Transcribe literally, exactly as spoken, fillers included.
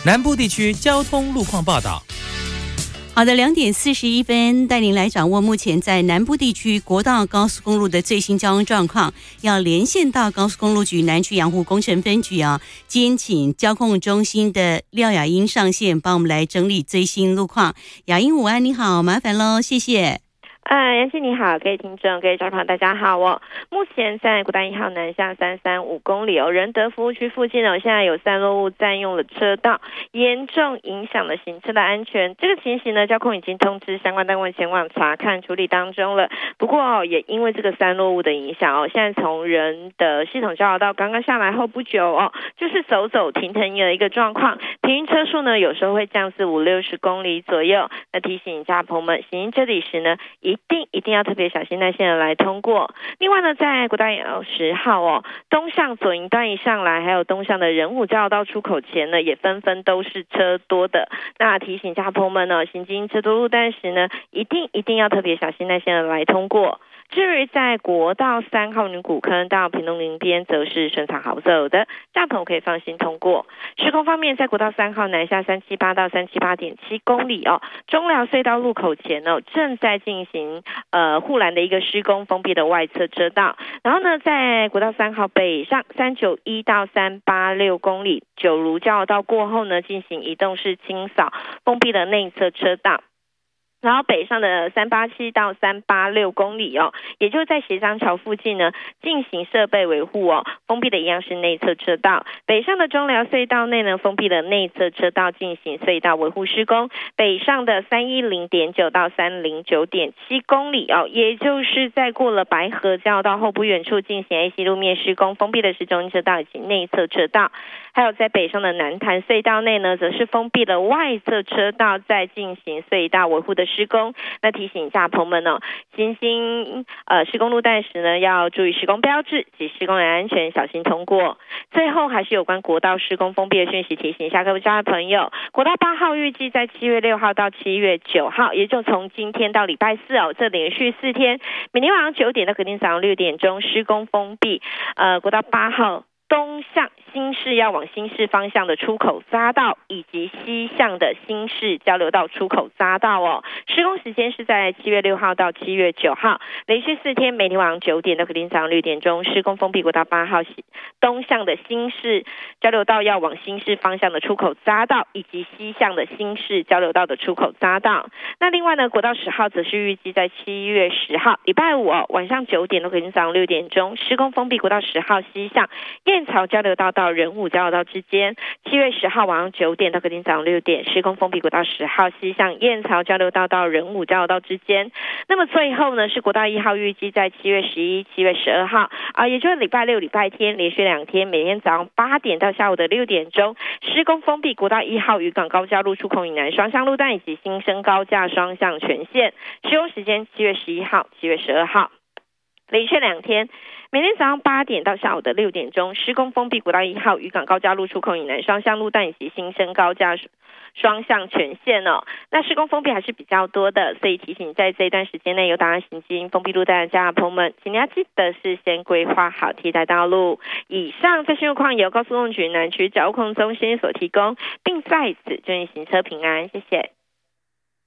南部地区交通路况报道。 好的，两点四十一分，带您来掌握目前在南部地区国道高速公路的最新交通状况。要连线到高速公路局南区养护工程分局啊，今天请交控中心的廖雅英上线，帮我们来整理最新路况。雅英午安，你好，麻烦喽，谢谢。 呃，杨希你好，各位听众、各位家长大家好哦。目前在国道一号南下三三五公里哦，仁德服务区附近哦，现在有散落物占用了车道，严重影响了行车的安全。这个情形呢，交控已经通知相关单位前往查看处理当中了。不过哦，也因为这个散落物的影响哦，现在从仁德系统交流道刚刚下来后不久哦，就是走走停停的一个状况，平均车速呢有时候会降至五六十公里左右。那提醒家朋友们，行经这里时呢，一定一定要特别小心耐心的来通过。另外呢，在国道十号哦，东向左营段一上来，还有东向的仁武交流道出口前呢，也纷纷都是车多的。那提醒家朋友们呢，行经车多路段时呢，一定一定要特别小心耐心的来通过。至于在国道三号女古坑到屏东林边，则是顺畅好走的，大朋友可以放心通过。施工方面，在国道三号南下三七八到三七八点七公里哦，中寮隧道路口前哦，正在进行呃护栏的一个施工，封闭的外侧车道。然后呢，在国道三号北上三九一到三八六公里，九如交流道过后呢，进行移动式清扫，封闭的内侧车道。然后北上的三八七到三八六公里哦，也就是在协商桥附近呢进行设备维护哦，封闭的一样是内侧车道。北上的中寮隧道内呢，封闭了内侧车道进行隧道维护施工。北上的三一零点九到三零九点七公里哦，也就是在过了白河交流道后不远处进行 A C 路面施工，封闭的是中间车道以及内侧车道。还有在北上的南潭隧道内呢，则是封闭了外侧车道，在进行隧道维护的施工。那提醒一下朋友们哦，行经呃施工路段时呢，要注意施工标志及施工人安全，小心通过。最后还是有关国道施工封闭的讯息，提醒一下各位家的朋友，国道八号预计在七月六号到七月九号，也就从今天到礼拜四哦，这连续四天，每天晚上九点到隔天早上六点钟施工封闭。呃，国道八号东向新市要往新市方向的出口匝道，以及西向的新市交流道出口匝道哦。施工时间是在七月六号到七月九号，连续四天，每天晚上九点到隔天早上六点钟施工封闭国道八号东向的新市交流道要往新市方向的出口匝道，以及西向的新市交流道的出口匝道。那另外呢，国道十号则是预计在七月十号礼拜五哦，晚上九点到隔天早上六点钟施工封闭国道十号西向燕巢交流道到仁武交流道之间。七月十号晚上九点到隔天早上六点施工封闭国道十号西向燕巢交流道到仁武交流道之间。那么最后呢，是国道一号预计在七月十一、七月十二号啊，也就是礼拜六、礼拜天连续两天，每天早上八点到下午的六点钟施工封闭国道一号渔港高架路出口以南双向路段以及新生高架双向全线。施工时间七月十一号、七月十二号，连续两天。每天早上八点到下午的六点钟施工封闭国道一号渔港高架路出口以南双向路段以及新生高架双向全线哦。那施工封闭还是比较多的，所以提醒在这一段时间内有打算行经封闭路段的家长朋友们，请你要记得事先规划好替代道路。以上最新路况由高速公路局南区交通中心所提供，并在此祝你行车平安，谢谢。